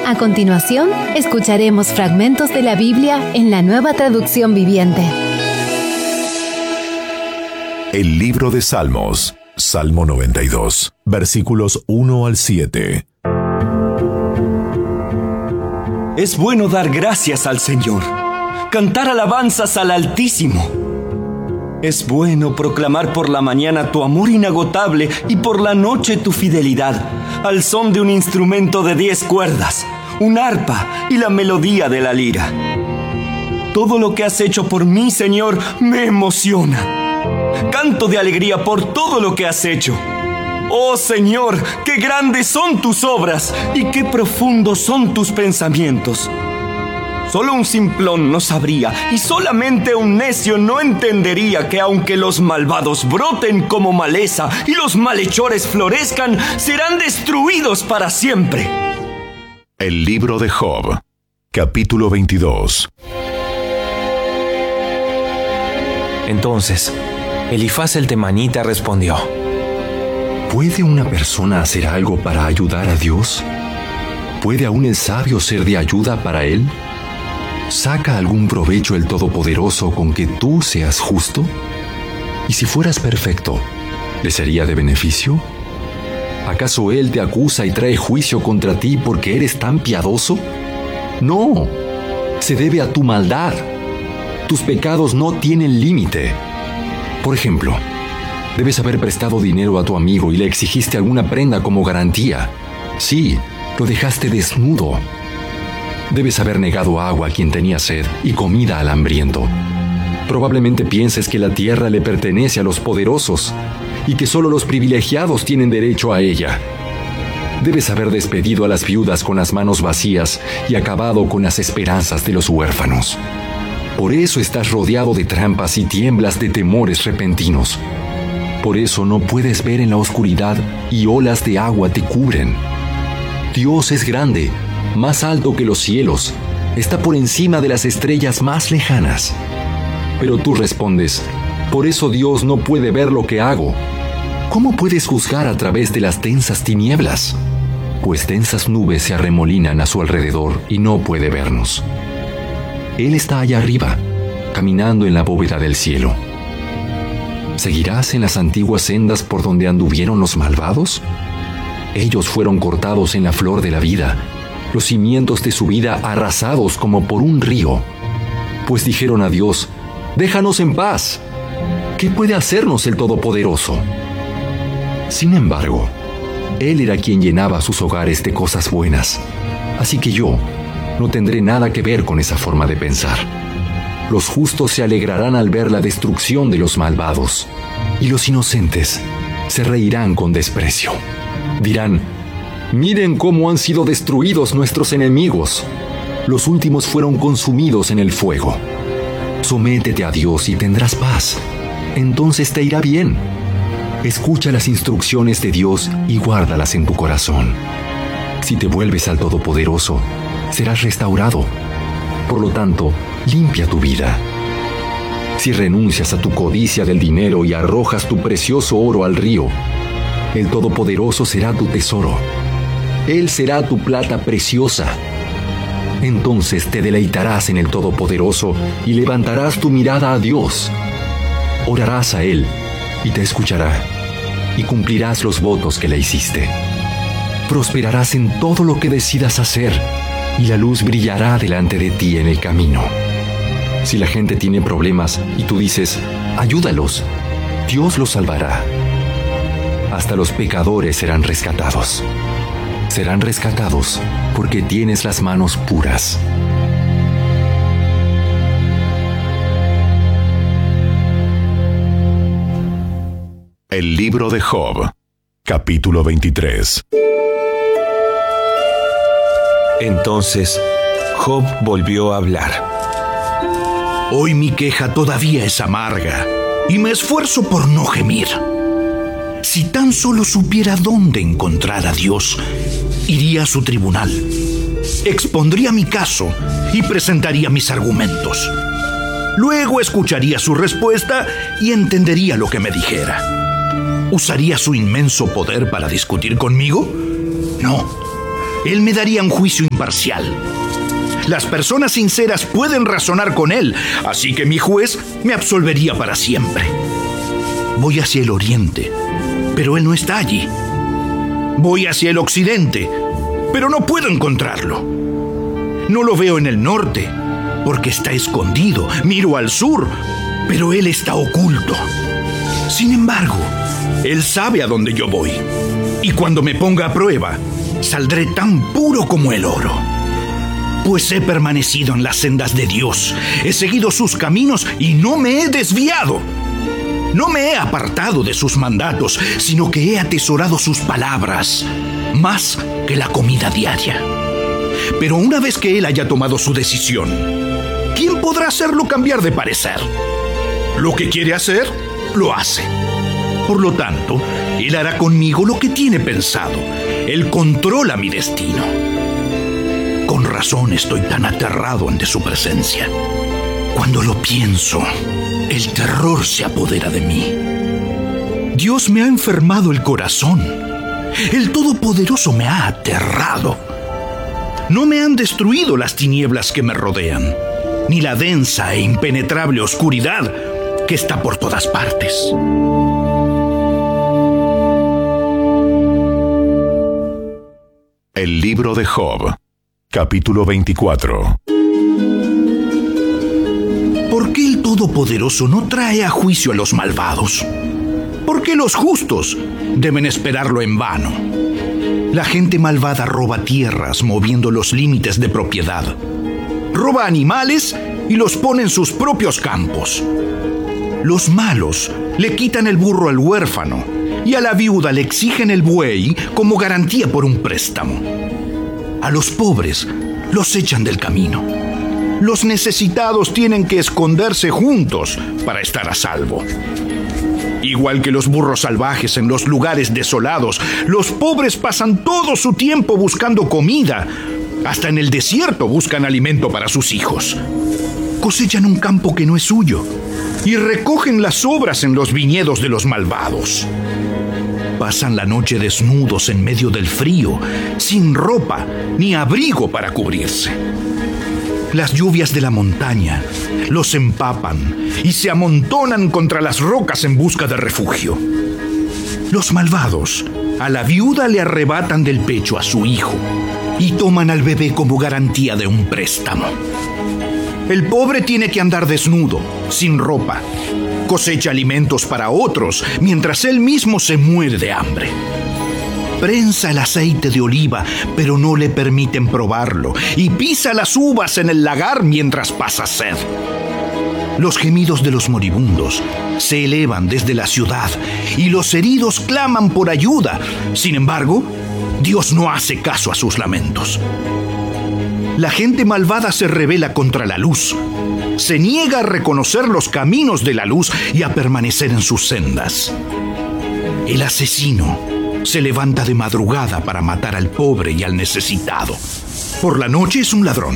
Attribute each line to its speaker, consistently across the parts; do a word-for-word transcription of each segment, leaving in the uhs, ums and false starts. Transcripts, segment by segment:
Speaker 1: A continuación, escucharemos fragmentos de la Biblia en la Nueva Traducción Viviente.
Speaker 2: El libro de Salmos, Salmo noventa y dos, versículos uno al siete.
Speaker 3: Es bueno dar gracias al Señor, cantar alabanzas al Altísimo. Es bueno proclamar por la mañana tu amor inagotable y por la noche tu fidelidad, al son de un instrumento de diez cuerdas, un arpa y la melodía de la lira. Todo lo que has hecho por mí, Señor, me emociona. Canto de alegría por todo lo que has hecho. Oh Señor, qué grandes son tus obras y qué profundos son tus pensamientos. Solo un simplón no sabría y solamente un necio no entendería que aunque los malvados broten como maleza y los malhechores florezcan, serán destruidos para siempre.
Speaker 2: El libro de Job, capítulo veintidós.
Speaker 4: Entonces, Elifaz el temanita respondió:
Speaker 5: ¿Puede una persona hacer algo para ayudar a Dios? ¿Puede aún el sabio ser de ayuda para él? ¿Saca algún provecho el Todopoderoso con que tú seas justo? ¿Y si fueras perfecto, le sería de beneficio? ¿Acaso él te acusa y trae juicio contra ti porque eres tan piadoso? No, se debe a tu maldad. Tus pecados no tienen límite. Por ejemplo, debes haber prestado dinero a tu amigo y le exigiste alguna prenda como garantía. Sí, lo dejaste desnudo. Debes haber negado agua a quien tenía sed y comida al hambriento. Probablemente pienses que la tierra le pertenece a los poderosos y que solo los privilegiados tienen derecho a ella. Debes haber despedido a las viudas con las manos vacías y acabado con las esperanzas de los huérfanos. Por eso estás rodeado de trampas y tiemblas de temores repentinos. Por eso no puedes ver en la oscuridad y olas de agua te cubren. Dios es grande, más alto que los cielos, está por encima de las estrellas más lejanas. Pero tú respondes: por eso Dios no puede ver lo que hago. ¿Cómo puedes juzgar a través de las densas tinieblas? Pues densas nubes se arremolinan a su alrededor y no puede vernos. Él está allá arriba, caminando en la bóveda del cielo. ¿Seguirás en las antiguas sendas por donde anduvieron los malvados? Ellos fueron cortados en la flor de la vida, los cimientos de su vida arrasados como por un río. Pues dijeron a Dios: déjanos en paz. ¿Qué puede hacernos el Todopoderoso? Sin embargo, Él era quien llenaba sus hogares de cosas buenas. Así que yo no tendré nada que ver con esa forma de pensar. Los justos se alegrarán al ver la destrucción de los malvados, y los inocentes se reirán con desprecio. Dirán: miren cómo han sido destruidos nuestros enemigos. Los últimos fueron consumidos en el fuego. Sométete a Dios y tendrás paz. Entonces te irá bien. Escucha las instrucciones de Dios y guárdalas en tu corazón. Si te vuelves al Todopoderoso, serás restaurado. Por lo tanto, limpia tu vida. Si renuncias a tu codicia del dinero y arrojas tu precioso oro al río, el Todopoderoso será tu tesoro. Él será tu plata preciosa. Entonces te deleitarás en el Todopoderoso y levantarás tu mirada a Dios. Orarás a Él y te escuchará, y cumplirás los votos que le hiciste. Prosperarás en todo lo que decidas hacer, y la luz brillará delante de ti en el camino. Si la gente tiene problemas y tú dices: ayúdalos, Dios los salvará. Hasta los pecadores serán rescatados. Serán rescatados porque tienes las manos puras.
Speaker 2: El libro de Job, capítulo veintitrés.
Speaker 4: Entonces, Job volvió a hablar.
Speaker 6: Hoy mi queja todavía es amarga, y me esfuerzo por no gemir. Si tan solo supiera dónde encontrar a Dios, iría a su tribunal, expondría mi caso y presentaría mis argumentos. Luego escucharía su respuesta y entendería lo que me dijera. ¿Usaría su inmenso poder para discutir conmigo? No. Él me daría un juicio imparcial. Las personas sinceras pueden razonar con Él, así que mi juez me absolvería para siempre. Voy hacia el oriente, pero Él no está allí. Voy hacia el occidente, pero no puedo encontrarlo. No lo veo en el norte, porque está escondido. Miro al sur, pero Él está oculto. Sin embargo, Él sabe a dónde yo voy, y cuando me ponga a prueba, saldré tan puro como el oro. Pues he permanecido en las sendas de Dios, he seguido sus caminos y no me he desviado. No me he apartado de sus mandatos, sino que he atesorado sus palabras, más que la comida diaria. Pero una vez que Él haya tomado su decisión, ¿quién podrá hacerlo cambiar de parecer? Lo que quiere hacer, lo hace. Por lo tanto, Él hará conmigo lo que tiene pensado. Él controla mi destino. Con razón estoy tan aterrado ante su presencia. Cuando lo pienso, el terror se apodera de mí. Dios me ha enfermado el corazón. El Todopoderoso me ha aterrado. No me han destruido las tinieblas que me rodean, ni la densa e impenetrable oscuridad que está por todas partes.
Speaker 2: El libro de Job, capítulo veinticuatro.
Speaker 6: ¿Por qué el Todopoderoso no trae a juicio a los malvados? ¿Por qué los justos deben esperarlo en vano? La gente malvada roba tierras moviendo los límites de propiedad. Roba animales y los pone en sus propios campos. Los malos le quitan el burro al huérfano y a la viuda le exigen el buey como garantía por un préstamo. A los pobres los echan del camino. Los necesitados tienen que esconderse juntos para estar a salvo. Igual que los burros salvajes en los lugares desolados, los pobres pasan todo su tiempo buscando comida. Hasta en el desierto buscan alimento para sus hijos. Cosechan un campo que no es suyo y recogen las sobras en los viñedos de los malvados. Pasan la noche desnudos en medio del frío, sin ropa ni abrigo para cubrirse. Las lluvias de la montaña los empapan y se amontonan contra las rocas en busca de refugio. Los malvados a la viuda le arrebatan del pecho a su hijo y toman al bebé como garantía de un préstamo. El pobre tiene que andar desnudo, sin ropa. Cosecha alimentos para otros mientras él mismo se muere de hambre. Prensa el aceite de oliva, pero no le permiten probarlo, y pisa las uvas en el lagar mientras pasa sed. Los gemidos de los moribundos se elevan desde la ciudad, y los heridos claman por ayuda. Sin embargo, Dios no hace caso a sus lamentos. La gente malvada se rebela contra la luz. Se niega a reconocer los caminos de la luz y a permanecer en sus sendas. El asesino se levanta de madrugada para matar al pobre y al necesitado. Por la noche es un ladrón.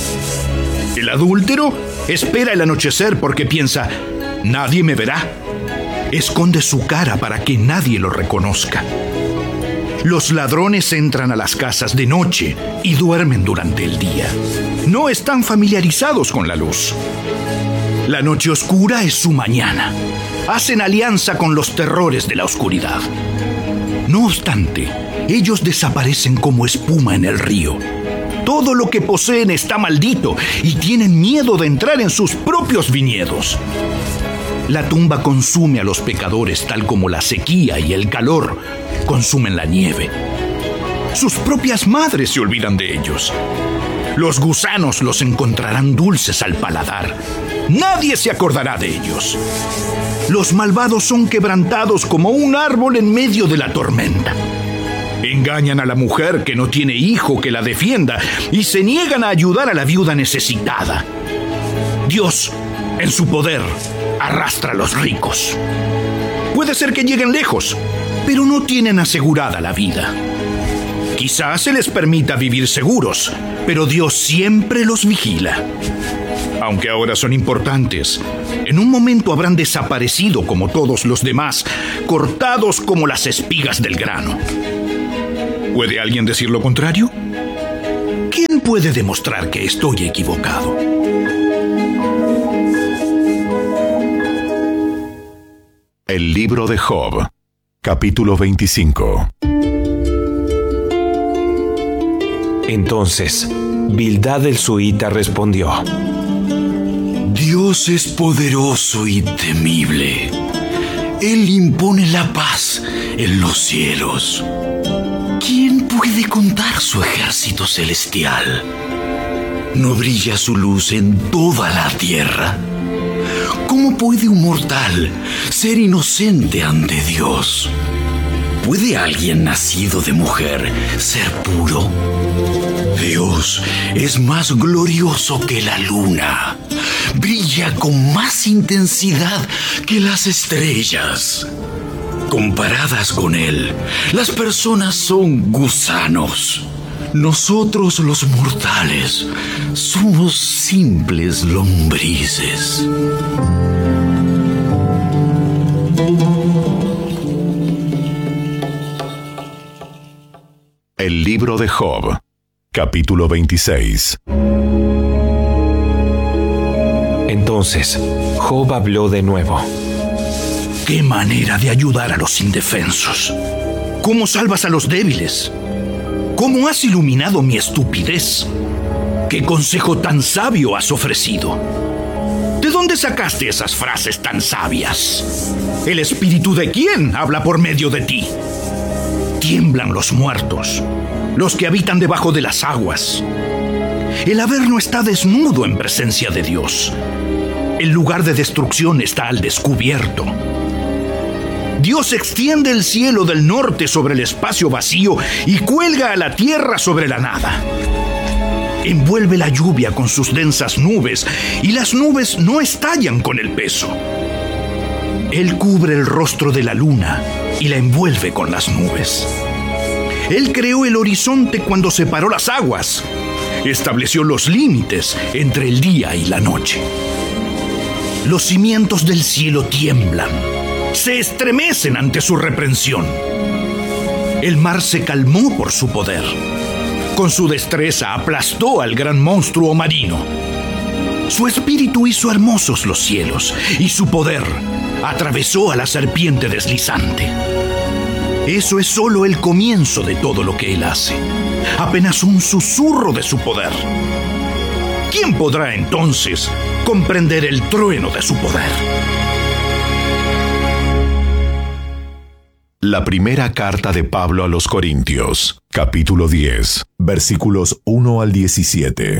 Speaker 6: El adúltero espera el anochecer porque piensa, nadie me verá. Esconde su cara para que nadie lo reconozca. Los ladrones entran a las casas de noche y duermen durante el día. No están familiarizados con la luz. La noche oscura es su mañana. Hacen alianza con los terrores de la oscuridad. No obstante, ellos desaparecen como espuma en el río. Todo lo que poseen está maldito y tienen miedo de entrar en sus propios viñedos. La tumba consume a los pecadores tal como la sequía y el calor consumen la nieve. Sus propias madres se olvidan de ellos. Los gusanos los encontrarán dulces al paladar. Nadie se acordará de ellos. Los malvados son quebrantados como un árbol en medio de la tormenta. Engañan a la mujer que no tiene hijo que la defienda y se niegan a ayudar a la viuda necesitada. Dios, en su poder, arrastra a los ricos. Puede ser que lleguen lejos, pero no tienen asegurada la vida. Quizás se les permita vivir seguros, pero Dios siempre los vigila. Aunque ahora son importantes, en un momento habrán desaparecido como todos los demás, cortados como las espigas del grano. ¿Puede alguien decir lo contrario? puede demostrar que estoy equivocado?
Speaker 2: El libro de Job, capítulo veinticinco.
Speaker 4: Entonces, Bildad el suita respondió:
Speaker 6: Dios es poderoso y temible. Él impone la paz en los cielos. ¿Quién puede contar su ejército celestial? ¿No brilla su luz en toda la tierra? ¿Cómo puede un mortal ser inocente ante Dios? ¿Puede alguien nacido de mujer ser puro? Dios es más glorioso que la luna. Brilla con más intensidad que las estrellas. Comparadas con Él, las personas son gusanos. Nosotros los mortales somos simples lombrices.
Speaker 2: El libro de Job, capítulo veintiséis.
Speaker 4: Entonces, Job habló de nuevo.
Speaker 6: ¡Qué manera de ayudar a los indefensos! ¿Cómo salvas a los débiles? ¿Cómo has iluminado mi estupidez? ¿Qué consejo tan sabio has ofrecido? ¿De dónde sacaste esas frases tan sabias? ¿El espíritu de quién habla por medio de ti? Tiemblan los muertos, los que habitan debajo de las aguas. El Averno está desnudo en presencia de Dios. El lugar de destrucción está al descubierto. Dios extiende el cielo del norte sobre el espacio vacío y cuelga a la tierra sobre la nada. Envuelve la lluvia con sus densas nubes y las nubes no estallan con el peso. Él cubre el rostro de la luna y la envuelve con las nubes. Él creó el horizonte cuando separó las aguas. Estableció los límites entre el día y la noche. Los cimientos del cielo tiemblan, se estremecen ante su reprensión. El mar se calmó por su poder. Con su destreza aplastó al gran monstruo marino. Su espíritu hizo hermosos los cielos y su poder atravesó a la serpiente deslizante. Eso es solo el comienzo de todo lo que él hace, apenas un susurro de su poder. ¿Quién podrá entonces comprender el trueno de su poder?
Speaker 2: La primera carta de Pablo a los Corintios, capítulo diez, versículos uno al diecisiete.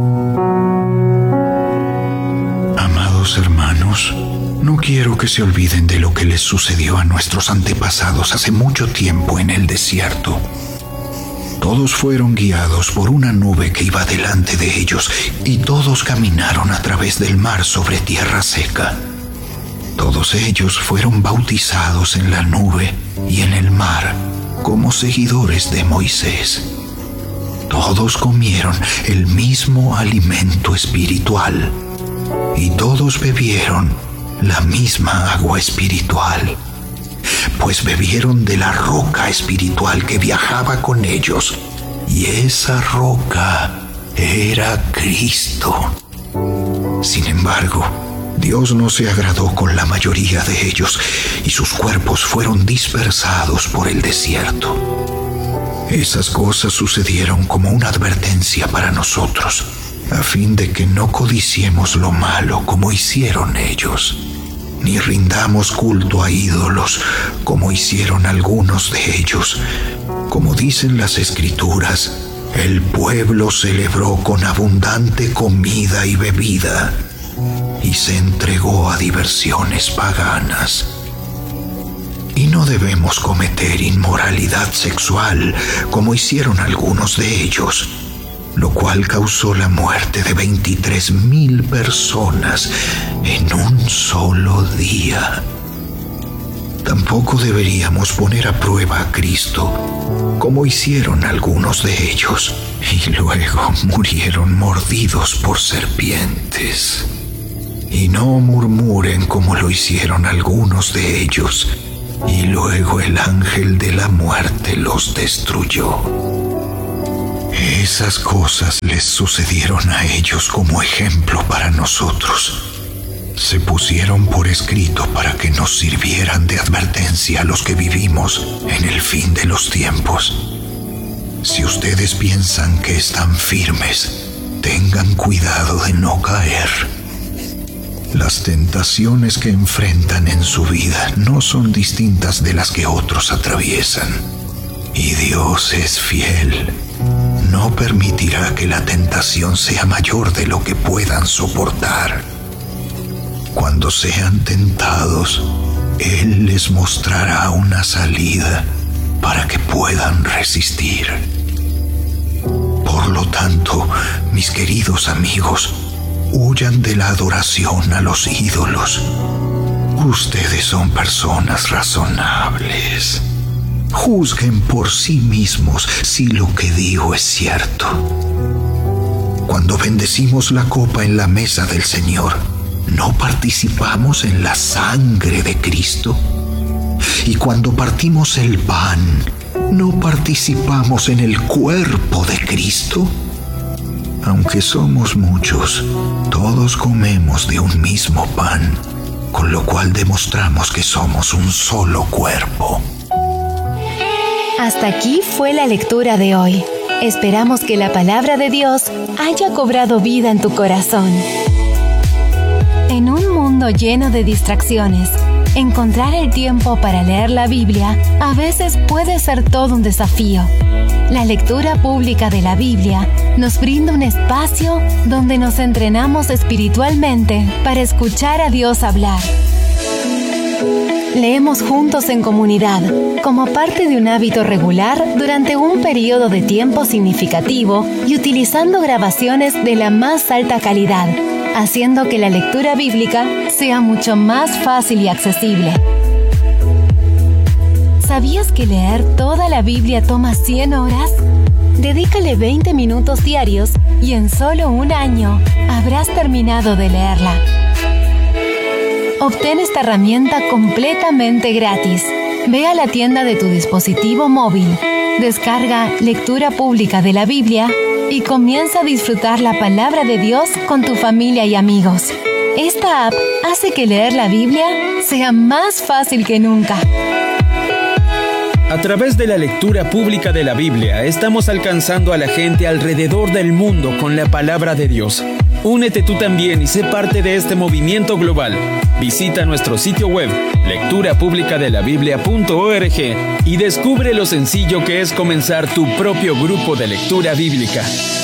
Speaker 6: Amados hermanos, no quiero que se olviden de lo que les sucedió a nuestros antepasados hace mucho tiempo en el desierto. Todos fueron guiados por una nube que iba delante de ellos y todos caminaron a través del mar sobre tierra seca. Todos ellos fueron bautizados en la nube y en el mar como seguidores de Moisés. Todos comieron el mismo alimento espiritual y todos bebieron la misma agua espiritual, pues bebieron de la roca espiritual que viajaba con ellos, y esa roca era Cristo. Sin embargo, Dios no se agradó con la mayoría de ellos, y sus cuerpos fueron dispersados por el desierto. Esas cosas sucedieron como una advertencia para nosotros, a fin de que no codiciemos lo malo como hicieron ellos, ni rindamos culto a ídolos como hicieron algunos de ellos. Como dicen las Escrituras, el pueblo celebró con abundante comida y bebida y se entregó a diversiones paganas. Y no debemos cometer inmoralidad sexual como hicieron algunos de ellos, lo cual causó la muerte de veintitrés mil personas en un solo día. Tampoco deberíamos poner a prueba a Cristo, como hicieron algunos de ellos, y luego murieron mordidos por serpientes. Y no murmuren como lo hicieron algunos de ellos, y luego el ángel de la muerte los destruyó. Esas cosas les sucedieron a ellos como ejemplo para nosotros. Se pusieron por escrito para que nos sirvieran de advertencia a los que vivimos en el fin de los tiempos. Si ustedes piensan que están firmes, tengan cuidado de no caer. Las tentaciones que enfrentan en su vida no son distintas de las que otros atraviesan. Y Dios es fiel. No permitirá que la tentación sea mayor de lo que puedan soportar. Cuando sean tentados, Él les mostrará una salida para que puedan resistir. Por lo tanto, mis queridos amigos, huyan de la adoración a los ídolos. Ustedes son personas razonables. Juzguen por sí mismos si lo que digo es cierto. Cuando bendecimos la copa en la mesa del Señor, ¿no participamos en la sangre de Cristo? Y cuando partimos el pan, ¿no participamos en el cuerpo de Cristo? Aunque somos muchos, todos comemos de un mismo pan, con lo cual demostramos que somos un solo cuerpo.
Speaker 1: Hasta aquí fue la lectura de hoy. Esperamos que la palabra de Dios haya cobrado vida en tu corazón. En un mundo lleno de distracciones, encontrar el tiempo para leer la Biblia a veces puede ser todo un desafío. La lectura pública de la Biblia nos brinda un espacio donde nos entrenamos espiritualmente para escuchar a Dios hablar. Leemos juntos en comunidad, como parte de un hábito regular durante un periodo de tiempo significativo y utilizando grabaciones de la más alta calidad, haciendo que la lectura bíblica sea mucho más fácil y accesible. ¿Sabías que leer toda la Biblia toma cien horas? Dedícale veinte minutos diarios y en solo un año habrás terminado de leerla. Obtén esta herramienta completamente gratis. Ve a la tienda de tu dispositivo móvil, descarga Lectura Pública de la Biblia y comienza a disfrutar la palabra de Dios con tu familia y amigos. Esta app hace que leer la Biblia sea más fácil que nunca.
Speaker 7: A través de la lectura pública de la Biblia, estamos alcanzando a la gente alrededor del mundo con la palabra de Dios. Únete tú también y sé parte de este movimiento global. Visita nuestro sitio web, lectura pública de la biblia punto org, y descubre lo sencillo que es comenzar tu propio grupo de lectura bíblica.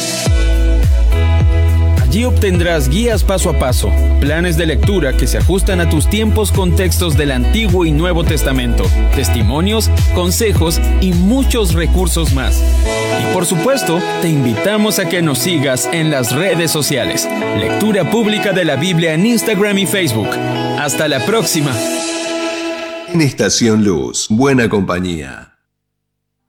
Speaker 7: Allí obtendrás guías paso a paso, planes de lectura que se ajustan a tus tiempos con textos del Antiguo y Nuevo Testamento, testimonios, consejos y muchos recursos más. Y por supuesto, te invitamos a que nos sigas en las redes sociales. Lectura Pública de la Biblia en Instagram y Facebook. Hasta la próxima.
Speaker 8: En Estación Luz, buena compañía.